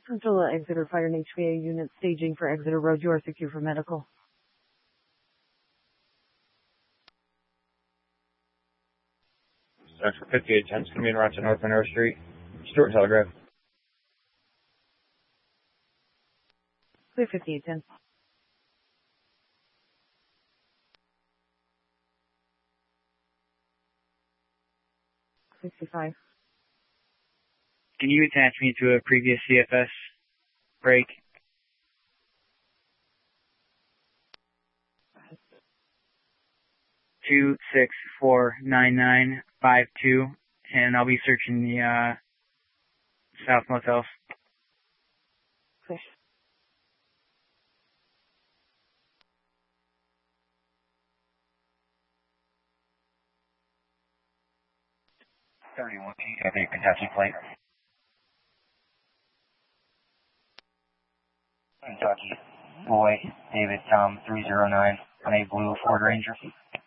Central Exeter Fire and HVA unit staging for Exeter Road. You are secure for medical. Search for 5810, it's going to be in route to North Monroe Street. Stuart Telegraph. Clear 5810. $65. Can you attach me to a previous CFS break? Two 649-952, and I'll be searching the South Motels. Clear. Okay, Kentucky plate. Kentucky, boy, David, Tom, 309, on a blue Ford Ranger.